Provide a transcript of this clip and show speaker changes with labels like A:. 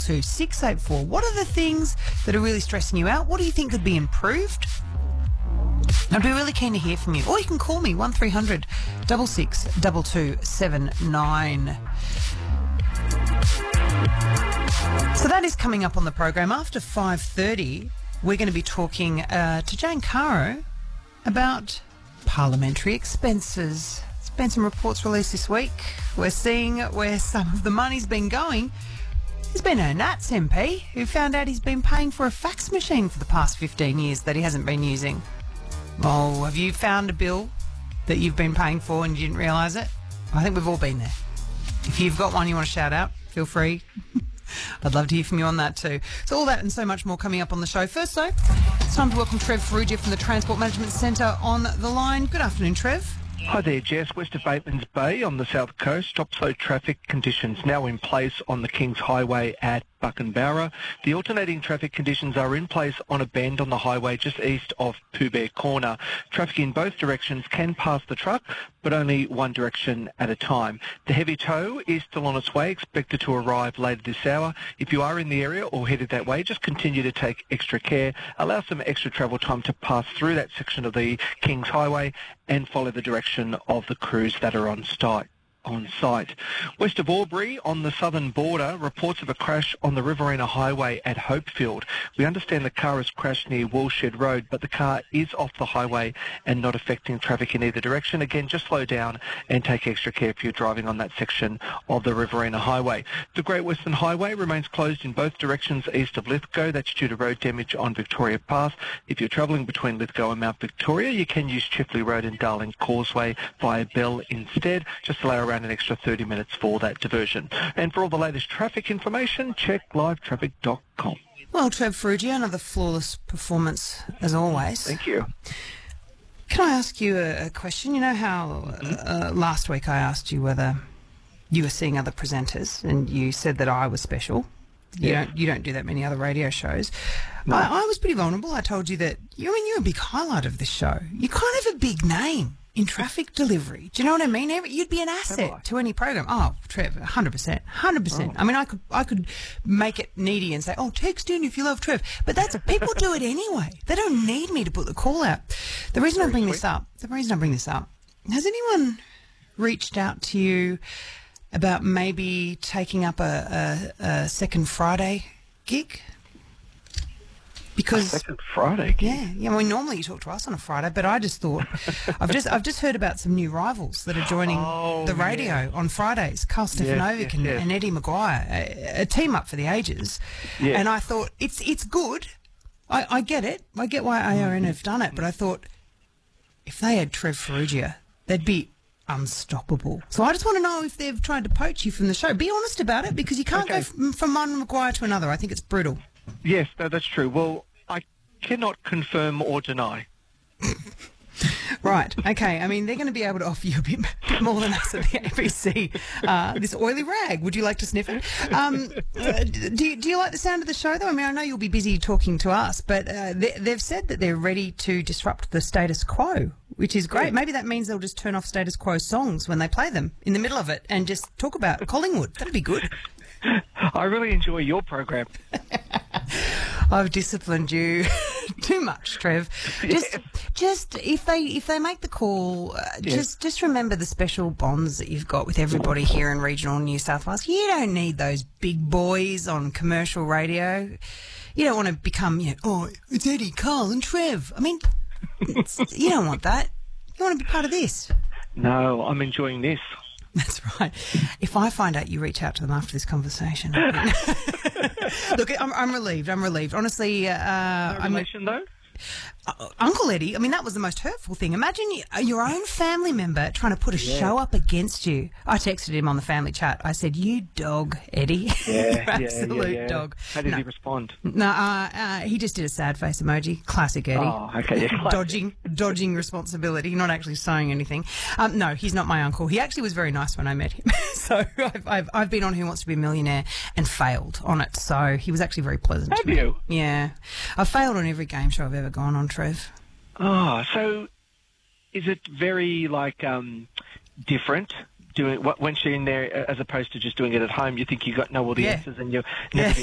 A: 682 684. What are the things that are really stressing you out? What do you think could be improved? I'd be really keen to hear from you. Or you can call me, 1300 66 2279. So that is coming up on the program. After 5:30, we're going to be talking to Jane Caro about parliamentary expenses. There's been some reports released this week. We're seeing where some of the money's been going. There's been a Nats MP who found out he's been paying for a fax machine for the past 15 years that he hasn't been using. Oh, have you found a bill that you've been paying for and you didn't realise it? I think we've all been there. If you've got one you want to shout out, feel free. I'd love to hear from you on that too. So all that and so much more coming up on the show. First though, it's time to welcome Trev Ferrugia from the Transport Management Centre on the line. Good afternoon, Trev.
B: Hi there, Jess. West of Bateman's Bay on the south coast. Stop-slow traffic conditions now in place on the Kings Highway at Buckenbowra. The alternating traffic conditions are in place on a bend on the highway just east of Pooh Bear Corner. Traffic in both directions can pass the truck, but only one direction at a time. The heavy tow is still on its way, expected to arrive later this hour. If you are in the area or headed that way, just continue to take extra care. Allow some extra travel time to pass through that section of the Kings Highway and follow the direction of the crews that are on site. West of Albury, on the southern border, reports of a crash on the Riverina Highway at Hopefield. We understand the car has crashed near Woolshed Road, but the car is off the highway and not affecting traffic in either direction. Again, just slow down and take extra care if you're driving on that section of the Riverina Highway. The Great Western Highway remains closed in both directions east of Lithgow. That's due to road damage on Victoria Pass. If you're travelling between Lithgow and Mount Victoria, you can use Chifley Road and Darling Causeway via Bell instead. Just allow around an extra 30 minutes for that diversion. And for all the latest traffic information, check livetraffic.com.
A: Well, Trev Ferrugia, another flawless performance as always.
B: Thank you.
A: Can I ask you a question? You know how last week I asked you whether you were seeing other presenters and you said that I was special. You don't do that many other radio shows.
B: No.
A: I was pretty vulnerable. I told you that you're a big highlight of this show. You're kind of a big name in traffic delivery. Do you know what I mean? You'd be an asset to any program. Oh, Trev, 100%. 100%.
B: Oh.
A: I mean, I could make it needy and say, oh, text in if you love Trev. But that's people do it anyway. They don't need me to put the call out. The reason I bring this up, has anyone reached out to you about maybe taking up a second Friday gig? Because
B: second Friday gig?
A: Yeah. Well, normally you talk to us on a Friday, but I just thought I've just heard about some new rivals that are joining the radio on Fridays. Carl Stefanovic and Eddie Maguire, a team up for the ages. Yes. And I thought it's good. I get it. I get why ARN have done it, but I thought if they had Trev Ferrugia, they'd be unstoppable. So I just want to know if they've tried to poach you from the show. Be honest about it, because you can't go from one Maguire to another. I think it's brutal.
B: Yes, that's true. Well, I cannot confirm or deny.
A: Right. Okay. I mean, they're going to be able to offer you a bit more than us at the ABC. This oily rag. Would you like to sniff it? Do you like the sound of the show, though? I mean, I know you'll be busy talking to us, but they've said that they're ready to disrupt the status quo, which is great. Yeah. Maybe that means they'll just turn off status quo songs when they play them in the middle of it and just talk about Collingwood. That'd be good.
B: I really enjoy your program.
A: I've disciplined you too much, Trev. Just if they make the call, just remember the special bonds that you've got with everybody here in regional New South Wales. You don't need those big boys on commercial radio. You don't want to become, it's Eddie, Carl and Trev. I mean, you don't want that. You want to be part of this.
B: No, I'm enjoying this.
A: That's right. If I find out you reach out to them after this conversation. Look, I'm relieved. Honestly,
B: no relation, though?
A: Uncle Eddie, I mean, that was the most hurtful thing. Imagine your own family member trying to put a show up against you. I texted him on the family chat. I said, you dog, Eddie. Absolute dog.
B: How did he respond?
A: No, he just did a sad face emoji. Classic Eddie.
B: Oh, okay. Yeah,
A: dodging responsibility, not actually saying anything. No, he's not my uncle. He actually was very nice when I met him. So I've been on Who Wants to Be a Millionaire and failed on it. So he was actually very pleasant to me.
B: Have you?
A: Yeah. I've failed on every game show I've ever gone on, Trev.
B: Oh, so is it very, different doing once you're in there as opposed to just doing it at home? You think you know all the answers and you're never